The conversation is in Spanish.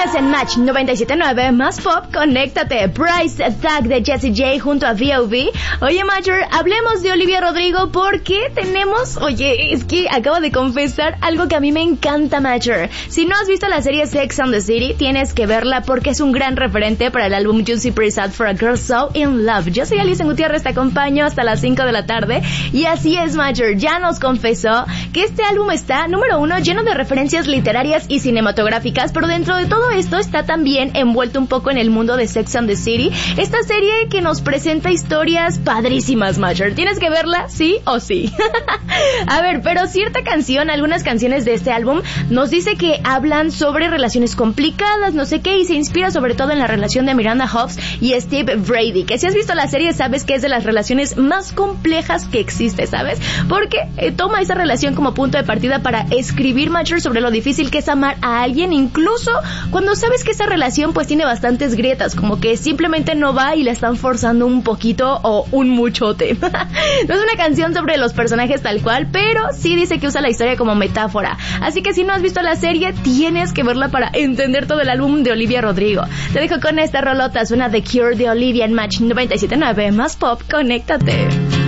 Sigues en Match 97.9 más pop, conéctate. Price Tag de Jessie J junto a V.O.V. Oye, Matcher, hablemos de Olivia Rodrigo porque tenemos... Oye, es que acabo de confesar algo que a mí me encanta, Matcher. Si no has visto la serie Sex and the City, tienes que verla porque es un gran referente para el álbum Juicy Pretty for a Girl So in Love. Yo soy Alison Gutiérrez, te acompaño hasta las 5 de la tarde. Y así es, Matcher, ya nos confesó que este álbum está, número 1, lleno de referencias literarias y cinematográficas, pero dentro de todo esto está también envuelto un poco en el mundo de Sex and the City, esta serie que nos presenta historias padrísimas, Matcher. Tienes que verla, sí o sí. A ver, pero cierta canción, algunas canciones de este álbum nos dice que hablan sobre relaciones complicadas, no sé qué, y se inspira sobre todo en la relación de Miranda Hobbs y Steve Brady, que si has visto la serie sabes que es de las relaciones más complejas que existe, ¿sabes? Porque toma esa relación como punto de partida para escribir, Matcher, sobre lo difícil que es amar a alguien, incluso cuando sabes que esa relación pues tiene bastantes grietas, como que simplemente no va y la están forzando un poquito o un muchote. No es una canción sobre los personajes tal cual, pero sí dice que usa la historia como metáfora. Así que si no has visto la serie, tienes que verla para entender todo el álbum de Olivia Rodrigo. Te dejo con esta rolota, suena The Cure de Olivia en Match 97.9 más pop, conéctate.